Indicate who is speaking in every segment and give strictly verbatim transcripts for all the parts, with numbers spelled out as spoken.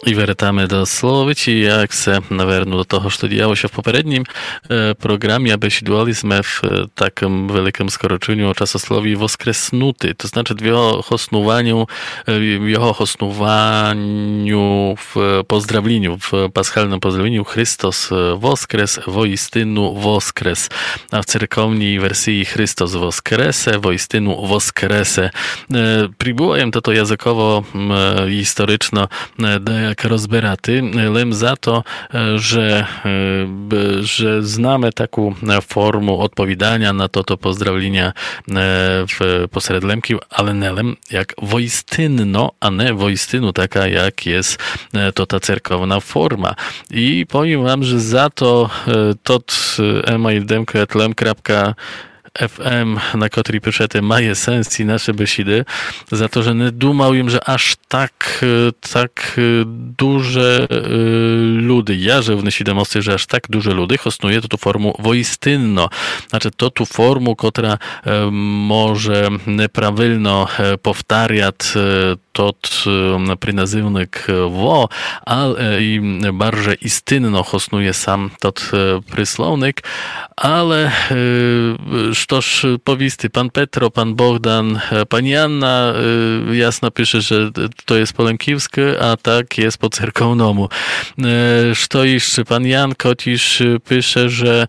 Speaker 1: І вертаємо до словиці, як се наверно до того, що діялося в попереднім програмі, аби дуalizme w takim wielkim skoroczeniu o czasosłowie woskresnuty, to znaczy w jego hosnowaniu, w jego hosnowaniu w pozdrowieniu, w paschalnym pozdrowieniu Chrystus woskres, woistynu woskres, a w cerkownej wersji Chrystus woskrese, woistynu woskrese. Próbowałem to to językowo, historyczno, jak rozberaty, lem za to, że, że znamy taką formę odpowiadania na to, to pozdrowienia w posred lemki, ale nelem jak woistynno, a nie woistynu taka, jak jest to ta cerkowna forma. I powiem wam, że za to tot emaildemko.lem.com ef em, na kotrý piszete, maje sens i nasze besidy, za to, że nie dumałem, że aż tak, tak duże ludy, ja, że wnesi demonsty, że aż tak duże ludy hostnuje to tu formę woistynno. Znaczy, to tu formę, która może nieprawilno powtarzać tot prinazywnik wo, ale i bardziej istynno hostnuje sam tot prysłownik, ale sztoż powisty, pan Petro, pan Bogdan, pani Anna jasno pisze, że to jest po lemkiwskie, a tak jest po cerkownomu. Szto jeszcze pan Jan Kocisz pisze, że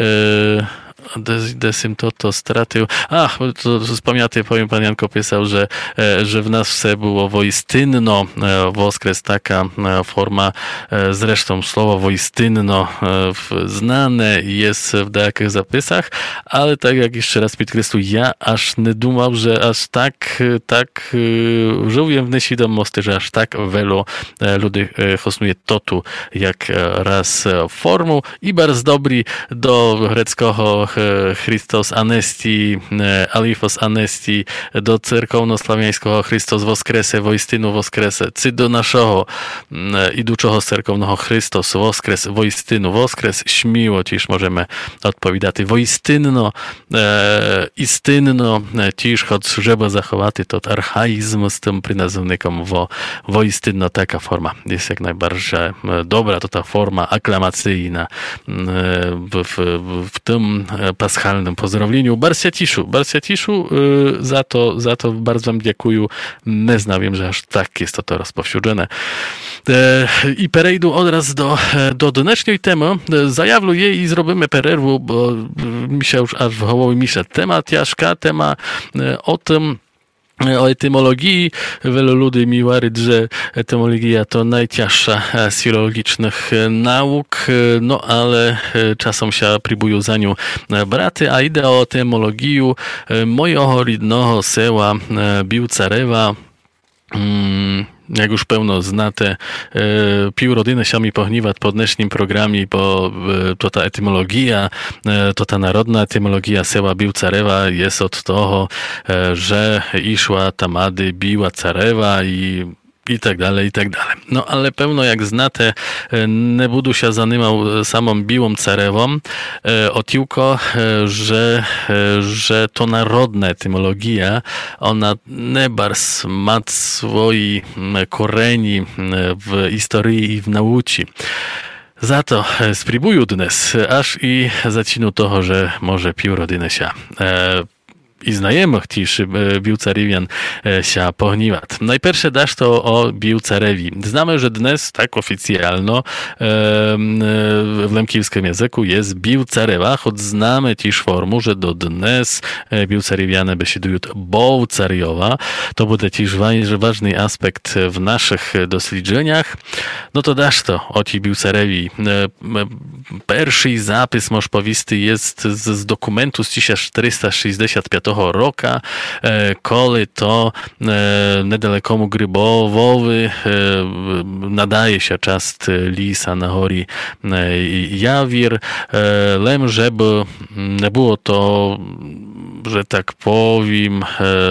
Speaker 1: Desym to to stratył. A, to wspomniaty, powiem, pan Janko pisał, że, że w nas wse było woistynno, woskres, taka forma, zresztą słowo woistynno znane jest w jakich zapisach, ale tak jak jeszcze raz podkreślił, ja aż nie dumał, że aż tak, tak żyłem w nesidom mosty, że aż tak wielu ludzi hosnuje to tu, jak raz formą i bardzo dobry do greckiego Chrystus Anesti, Alifos Anesti, do cerkowno-sławiańskiego Chrystus Woskrese, woistynu Woskrese, cy do naszego iduczego cerkownego Chrystus Woskres, woistynu Woskres, śmiło ciż możemy odpowiadać woistynno, e, istynno, ciż choć żeby zachować to archaizm z tym prinazywnikom wo, woistynno, taka forma jest jak najbardziej dobra, to ta forma aklamacyjna w, w, w tym paschalnym pozdrowieniu. Barsiatiszu, Barsiatiszu za to, za to bardzo wam dziękuję. Nie znam, wiem, że aż tak jest to, to rozpowszechnione. I przejdę od razu do, do dnešnej temy. Zajawluję i zrobimy przerwę, bo mi się już aż w głowie misze temat Jaszka, temat o tym, o etymologii. Wielu ludzi mi mówi, że etymologia to najcięższa z filologicznych nauk, no ale czasem się próbują za nią braty, a idę o etymologię mojego rodnego sela Biłcarewa. Jak już pełno znate, pił rodziny się mi pohniwać po dnešním programie, bo to ta etymologia, to ta narodna etymologia sela Biłcarewa jest od toho, że išła tamady biła carewa i i tak dalej, i tak dalej. No ale pełno jak znate, nie budu się zanimał samą biłą carewą, o tylko, że, że to narodna etymologia, ona nie bardzo ma swoi koreni w historii i w nauce. Za to spróbuję dnes, aż i zacinu toho, że może pił rodziny się i znajomych też Biłcarewian się pohniwać. Najpierw dasz to o Biłcarewi. Znamy, że dnes tak oficjalno w lemkiwskim języku jest Biłcarewa, choć znamy też formę, że do dnes Biłcarewiane besiedują Bołcariowa. To będzie też ważny aspekt w naszych doświadczeniach. No to dasz to o ci Biłcarewi. Pierwszy zapis, może powisty, jest z, z dokumentu z tysiąc czterysta sześćdziesiąt piątego roka, koli to nedalekomu Grybowowy nadaje się czast lisa na hori Jawir, lem, żeby nie było to, że tak powiem,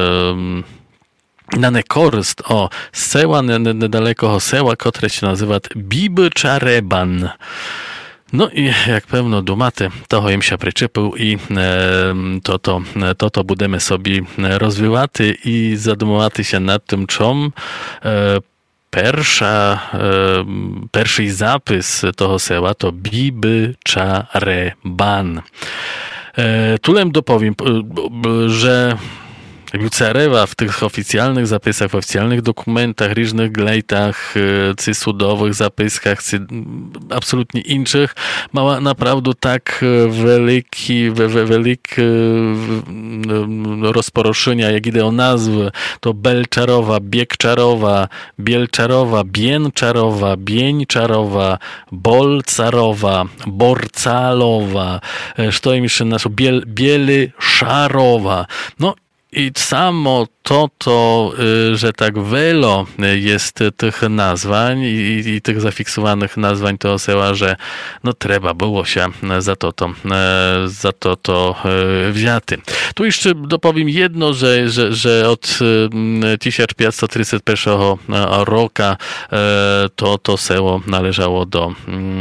Speaker 1: na nekorzyść o sela, niedaleko sela, które się nazywa Biłczareban. No i jak pewno dumaty, toho im się przyczepił i e, to, to, to, to będziemy sobie rozwijać i zadumować się nad tym, czym e, Перша, перший запис того села to Biby Czareban. Tulem dopowiem, że Biłcarewa w tych oficjalnych zapisach, w oficjalnych dokumentach, różnych glejtach, czy sudowych zapiskach, czy absolutnie innych, ma naprawdę tak wielki, wielkie rozporoszenia, jak idę o nazwy, to Belczarowa, Biegczarowa, Bielczarowa, Bięczarowa, Bieńczarowa, Bolcarowa, Borcalowa, co im jeszcze nasz Biel, Bielyszarowa. No, i samo to, to, że tak wielo jest tych nazwań i, i tych zafiksowanych nazwań to oseba, że no trzeba było się za to to, za to, to wzięty. Tu jeszcze dopowiem jedno, że, że, że od tysiąc pięćset trzydzieści pierwszego roku to, to seło należało do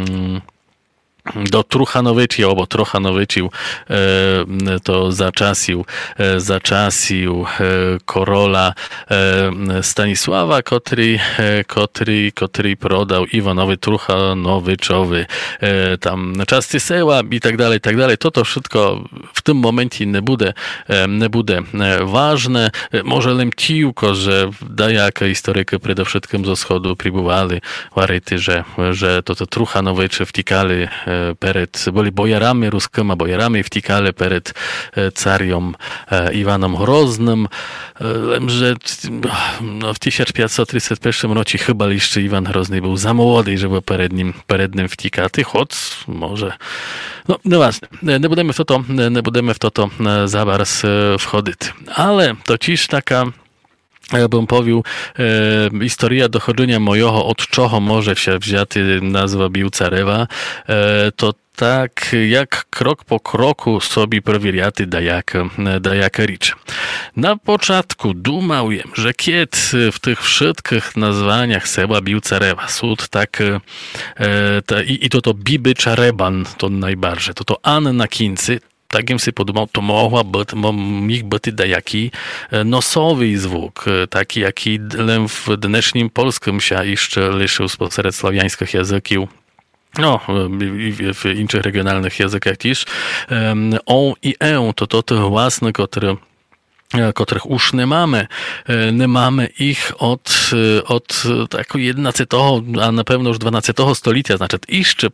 Speaker 1: do Truchanowyciu, albo Trochanowyciu to zaczasił, zaczasił korola Stanisława, który, który, który prodał Iwanowi Truchanowiczowi tam czasy seła i tak dalej, i tak dalej. To to wszystko w tym momencie nie będzie, nie będzie ważne. Może lemciłko, że dajaka historyki przede wszystkim ze wschodu przybywali, warity, że, że to, to Truchanowycze wtikali перед, byli bojarami ruskimi, bojarami wtikali przed carią Iwanem Groznym, że no, w tysiąc pięćset trzydziestym pierwszym roku chyba jeszcze Iwan Grozny był za młody, żeby przed nim, przed nim wtikać, choć może, no nieważne, nie będziemy w to, to, nie będziemy w to, to za bardzo wchodzić, ale to ciż taka, ja bym powiedział, e, historia dochodzenia mojego, od czego może się wziąć nazwa Biłcarewa, e, to tak jak krok po kroku sobie prowiriaty dajaka, dajaka ricz. Na początku dumałem, że kiedy w tych wszystkich nazwaniach seba Biłcarewa sud tak e, ta, i, i to to Biby Czareban to najbardziej, to to An na Kincy, takim sobie podumał, to mogła być, mógł być dajaki nosowy zwuk, taki jaki w dnešním polskim się jeszcze liczył spośród słowiańskich języków. No, i w innych regionalnych językach też. On i e to to te własne, które których już nie mamy. Nie mamy ich od, od tak jedenastego, a na pewno już dwunastego stulecia, znaczy jeszcze